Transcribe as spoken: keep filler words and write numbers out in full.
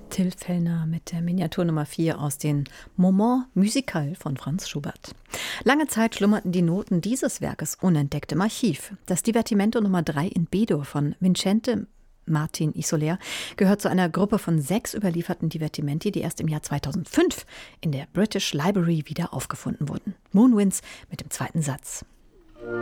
Till Fellner mit der Miniatur Nummer vier aus den Moments musicaux von Franz Schubert. Lange Zeit schlummerten die Noten dieses Werkes unentdeckt im Archiv. Das Divertimento Nummer drei in B-Dur von Vincente Martin y Soler gehört zu einer Gruppe von sechs überlieferten Divertimenti, die erst im Jahr zweitausendfünf in der British Library wieder aufgefunden wurden. Moonwinds mit dem zweiten Satz.